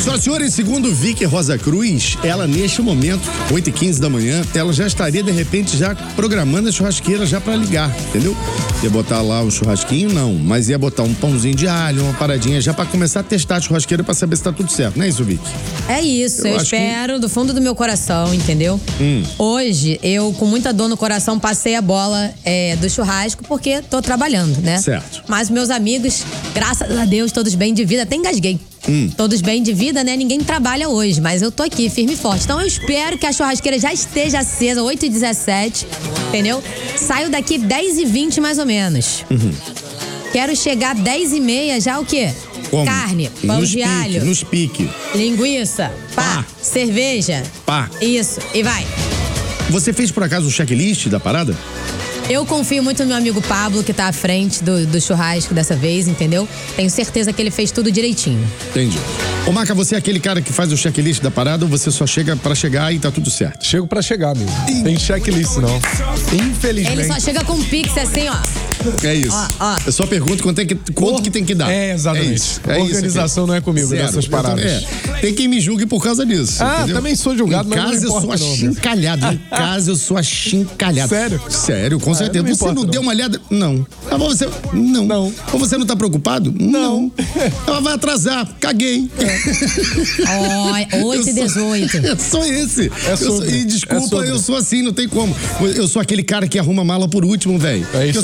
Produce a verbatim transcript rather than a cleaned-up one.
Senhoras e senhores, segundo Vicky Rosa Cruz, ela neste momento, oito e quinze da manhã, ela já estaria de repente já programando a churrasqueira já pra ligar, entendeu? Ia botar lá o churrasquinho, não, mas ia botar um pãozinho de alho, uma paradinha já pra começar a testar a churrasqueira pra saber se tá tudo certo, não é isso, Vicky? É isso, eu, eu espero que... do fundo do meu coração, entendeu? Hum. Hoje, eu com muita dor no coração passei a bola é, do churrasco porque tô trabalhando, né? Certo. Mas meus amigos, graças a Deus, todos bem de vida, até engasguei. Hum. Todos bem de vida, né? Ninguém trabalha hoje, mas eu tô aqui, firme e forte. Então eu espero que a churrasqueira já esteja acesa, oito e dezessete, entendeu? Saio daqui dez e vinte mais ou menos. Uhum. Quero chegar dez e meia já o quê? Como? Carne, pão nos de pique, alho. Nos pique. Linguiça, pá, Pá. cerveja. Pá. Isso, e vai. Você fez por acaso o checklist da parada? Eu confio muito no meu amigo Pablo, que tá à frente do, do churrasco dessa vez, entendeu? Tenho certeza que ele fez tudo direitinho. Entendi. Ô, Maca, você é aquele cara que faz o checklist da parada ou você só chega pra chegar e tá tudo certo? Chego pra chegar mesmo. Tem checklist, não. Infelizmente. Ele só chega com um pix assim, ó. É isso. Ó, ó. Eu só pergunto quanto, é que, quanto que tem que dar. É, exatamente. É isso. É a organização isso não é comigo Zero. nessas paradas. É. Tem quem me julgue por causa disso. Ah, entendeu? também sou julgado, em mas não casa importa eu sou não, achincalhado. Em casa eu sou achincalhado. Sério? Sério, com Ah, certeza. não me Você importa, não, não. deu uma olhada? Não. Ah, mas você... Não. Não. Ou você não tá preocupado? Não. Ela vai atrasar. Caguei. Ó, oito e dezoito. Eu sou esse. É Eu sou- sobre. E desculpa, É sobre. eu sou assim, não tem como. Eu sou aquele cara que arruma mala por último, velho. É isso